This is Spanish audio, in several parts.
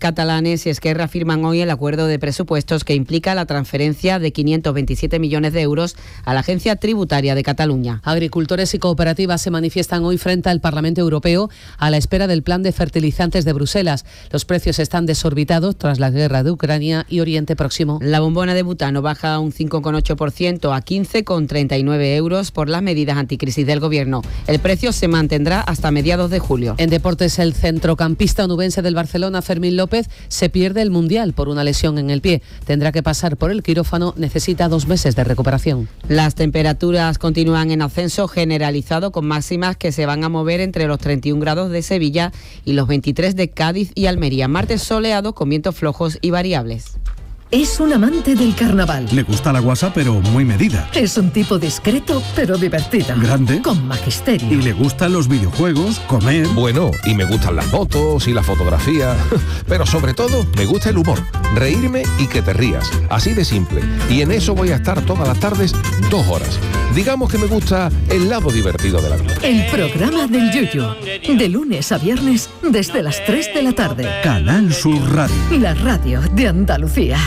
catalanes y Esquerra firman hoy el acuerdo de presupuestos que implica la transferencia de 527 millones de euros a la Agencia Tributaria de Cataluña. Agricultores y cooperativas se manifiestan hoy frente al Parlamento Europeo a la espera del plan de fertilizantes de Bruselas. Los precios están desorbitados tras la guerra de Ucrania y Oriente Próximo. La bombona de butano baja un 5,8% a 15,39 euros por las medidas anticrisis del Gobierno. El precio se mantendrá hasta mediados de julio. En deportes, el centrocampista onubense del Barcelona, Fermín López, se pierde el Mundial por una lesión en el pie. Tendrá que pasar por el quirófano, necesita 2 meses de recuperación. Las temperaturas continúan en ascenso generalizado, con máximas que se van a mover entre los 31 grados de Sevilla y los 23 de Cádiz y Almería. Martes soleado con vientos flojos y variables. Es un amante del carnaval. Le gusta la guasa, pero muy medida. Es un tipo discreto, pero divertido. Grande. Con magisterio. Y le gustan los videojuegos, comer. Bueno, y me gustan las fotos y la fotografía. Pero sobre todo, me gusta el humor. Reírme y que te rías. Así de simple. Y en eso voy a estar todas las tardes 2 horas. Digamos que me gusta el lado divertido de la vida. El programa del Yuyu. De lunes a viernes, desde las 3 de la tarde. Canal Sur Radio. La radio de Andalucía.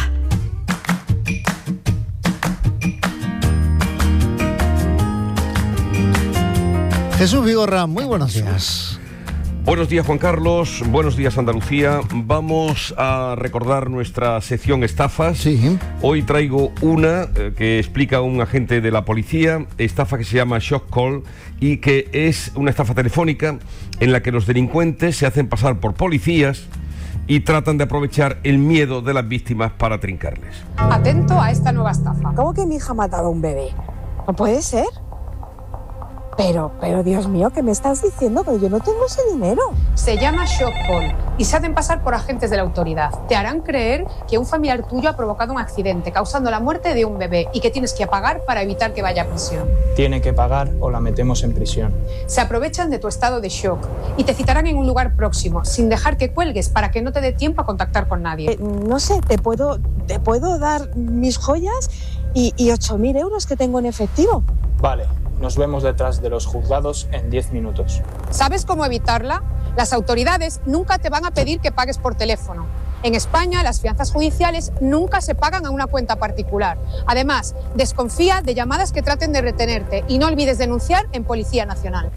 Jesús Vigorra, muy buenos días. Buenos días, Juan Carlos. Buenos días, Andalucía. Vamos a recordar nuestra sección estafas. Sí. Hoy traigo una que explica un agente de la policía, estafa que se llama Shock Call, y que es una estafa telefónica en la que los delincuentes se hacen pasar por policías y tratan de aprovechar el miedo de las víctimas para trincarles. Atento a esta nueva estafa. ¿Cómo que mi hija ha matado a un bebé? ¿No puede ser? Pero Dios mío, ¿qué me estás diciendo? Pero yo no tengo ese dinero. Se llama Shock Call y se hacen pasar por agentes de la autoridad. Te harán creer que un familiar tuyo ha provocado un accidente causando la muerte de un bebé y que tienes que pagar para evitar que vaya a prisión. Tiene que pagar o la metemos en prisión. Se aprovechan de tu estado de shock y te citarán en un lugar próximo sin dejar que cuelgues para que no te dé tiempo a contactar con nadie. No sé, ¿te puedo dar mis joyas y 8.000 euros que tengo en efectivo? Vale. Nos vemos detrás de los juzgados en 10 minutos. ¿Sabes cómo evitarla? Las autoridades nunca te van a pedir que pagues por teléfono. En España, las fianzas judiciales nunca se pagan a una cuenta particular. Además, desconfía de llamadas que traten de retenerte y no olvides denunciar en Policía Nacional.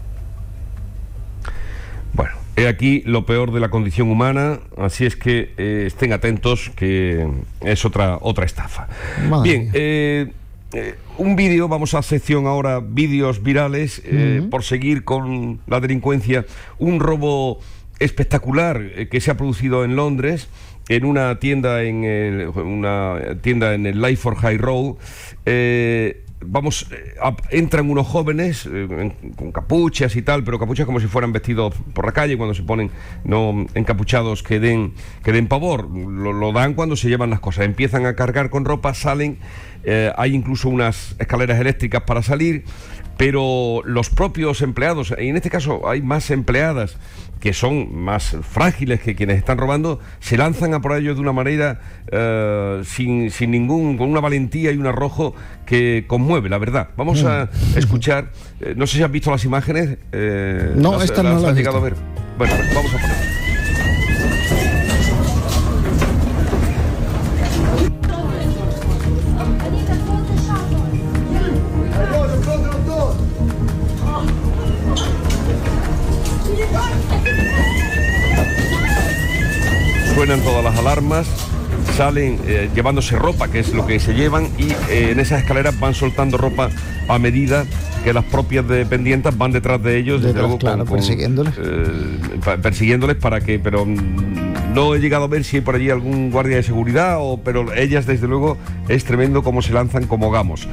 Bueno, he aquí lo peor de la condición humana, así es que estén atentos, que es otra estafa. Madre Bien, un vídeo, vamos a sección ahora, vídeos virales, por seguir con la delincuencia. Un robo espectacular que se ha producido en Londres, en una tienda en el Lyford High Road. Entran unos jóvenes con capuchas y tal, pero capuchas como si fueran vestidos por la calle, cuando se ponen no encapuchados que den pavor. Lo dan cuando se llevan las cosas. Empiezan a cargar con ropa, salen, hay incluso unas escaleras eléctricas para salir, pero los propios empleados, y en este caso hay más empleadas que son más frágiles que quienes están robando, se lanzan a por ellos de una manera con una valentía y un arrojo que conmueve, la verdad. Vamos a escuchar, no sé si has visto las imágenes. No, esta no la has llegado visto. a ver. Bueno, vamos a poner. Suenan todas las alarmas, salen llevándose ropa, que es lo que se llevan, y en esas escaleras van soltando ropa a medida que las propias dependientes van detrás de ellos, desde luego, claro, persiguiéndoles. Persiguiéndoles pero no he llegado a ver si hay por allí algún guardia de seguridad, pero ellas, desde luego, es tremendo cómo se lanzan como gamos.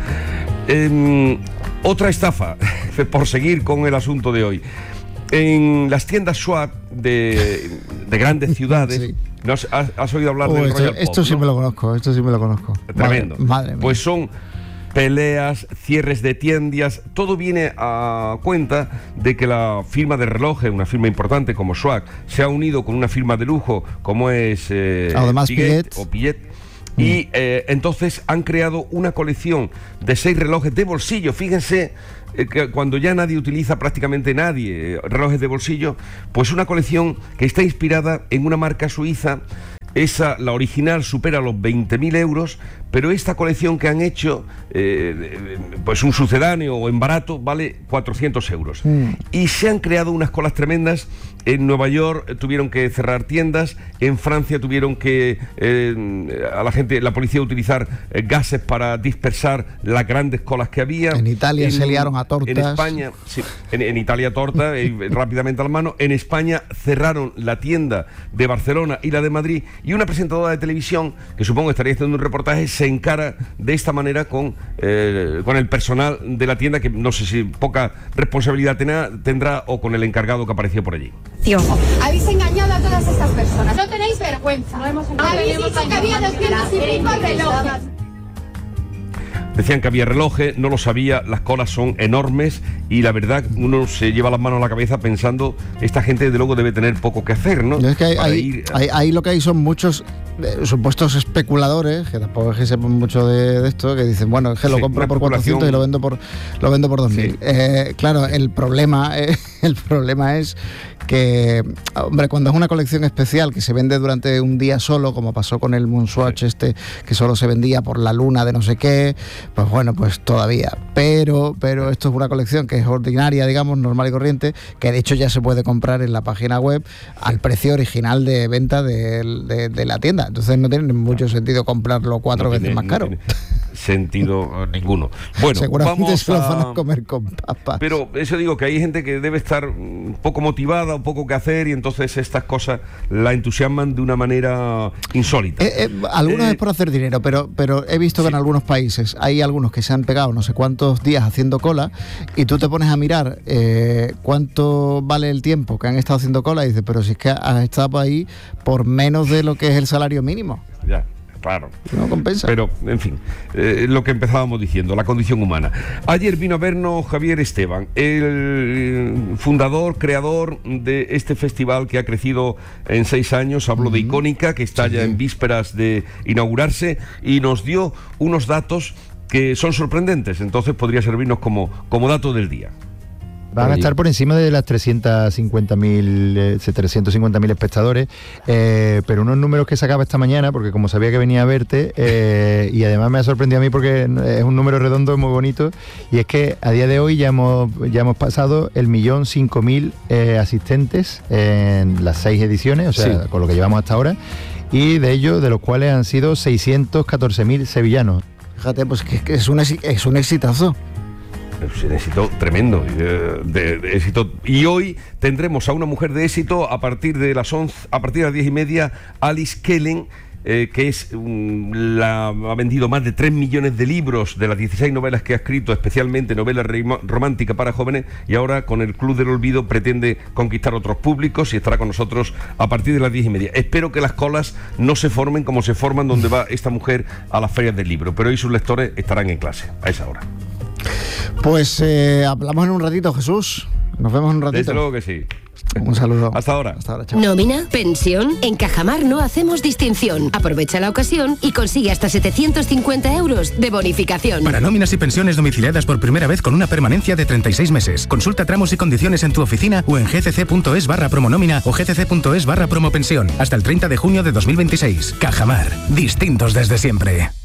Otra estafa, por seguir con el asunto de hoy. En las tiendas Schwab de grandes ciudades, sí. ¿No has oído hablar del Royal Pub? Esto sí, ¿no? me lo conozco. Tremendo. Madre mía. Pues son peleas, cierres de tiendas, todo viene a cuenta de que la firma de relojes, una firma importante como Schwab, se ha unido con una firma de lujo como es Piguet. Y entonces han creado una colección de 6 relojes de bolsillo. Fíjense que cuando ya nadie utiliza, prácticamente nadie, relojes de bolsillo, pues una colección que está inspirada en una marca suiza la original supera los 20.000 euros, pero esta colección que han hecho, pues un sucedáneo o en barato, vale 400 euros. Y se han creado unas colas tremendas. En Nueva York tuvieron que cerrar tiendas, en Francia tuvieron que la policía utilizar gases para dispersar las grandes colas que había. En Italia se liaron a tortas. En España, sí, en Italia torta, rápidamente al mano. En España cerraron la tienda de Barcelona y la de Madrid, y una presentadora de televisión, que supongo estaría haciendo un reportaje, se encara de esta manera con el personal de la tienda, que no sé si poca responsabilidad tendrá, o con el encargado que apareció por allí. Habéis engañado a todas estas personas. No tenéis vergüenza. Habéis dicho que había 205 relojes. Decían que había relojes, no lo sabía, las colas son enormes y la verdad uno se lleva las manos a la cabeza pensando, esta gente desde luego debe tener poco que hacer, ¿no? Es que ahí lo que hay son muchos supuestos especuladores, que tampoco es que sepan mucho de esto, que dicen, bueno, es que lo compro por 400 y lo vendo por 2.000. Sí. Claro, el problema es que, hombre, cuando es una colección especial que se vende durante un día solo, como pasó con el Moonswatch que solo se vendía por la luna de no sé qué, pues bueno, pues todavía. Pero esto es una colección que es ordinaria, digamos, normal y corriente, que de hecho ya se puede comprar en la página web al precio original de venta de la tienda. Entonces no tiene mucho sentido comprarlo cuatro veces más caro. No tiene sentido ninguno. Bueno, seguramente se lo van a comer con papas. Pero eso digo, que hay gente que debe estar un poco motivada, un poco que hacer, y entonces estas cosas la entusiasman de una manera insólita. Algunos es por hacer dinero, pero he visto que en algunos países hay algunos que se han pegado no sé cuántos días haciendo cola, y tú te pones a mirar cuánto vale el tiempo que han estado haciendo cola, y dices, pero si es que has estado ahí por menos de lo que es el salario mínimo. Ya. Claro. No compensa. Pero, en fin, lo que empezábamos diciendo, la condición humana. Ayer vino a vernos Javier Esteban, el fundador, creador de este festival que ha crecido en 6 años. Hablo de Icónica, que está ya en vísperas de inaugurarse, y nos dio unos datos que son sorprendentes. Entonces podría servirnos como dato del día. Van a estar por encima de las 350.000 espectadores, pero unos números que sacaba esta mañana, porque como sabía que venía a verte, y además me ha sorprendido a mí porque es un número redondo muy bonito, y es que a día de hoy ya hemos pasado el 1.005.000 asistentes en las 6 ediciones, o sea, con lo que llevamos hasta ahora, y de ellos, de los cuales han sido 614.000 sevillanos. Fíjate, pues que es un exitazo. Es un éxito tremendo, de éxito. Y hoy tendremos a una mujer de éxito a partir de las 11, a partir de las 10:30, Alice Kellen, que ha vendido más de 3 millones de libros de las 16 novelas que ha escrito, especialmente novelas románticas para jóvenes, y ahora con el Club del Olvido pretende conquistar otros públicos, y estará con nosotros a partir de las 10:30. Espero que las colas no se formen como se forman donde va esta mujer a las ferias del libro, pero hoy sus lectores estarán en clase a esa hora. Pues hablamos en un ratito, Jesús. Nos vemos en un ratito. Desde luego que sí. Un saludo. Hasta ahora. Chao. ¿Nómina? ¿Pensión? En Cajamar no hacemos distinción. Aprovecha la ocasión y consigue hasta 750 euros de bonificación. Para nóminas y pensiones domiciliadas por primera vez con una permanencia de 36 meses. Consulta tramos y condiciones en tu oficina o en gcc.es/promonómina o gcc.es/promopensión. Hasta el 30 de junio de 2026. Cajamar. Distintos desde siempre.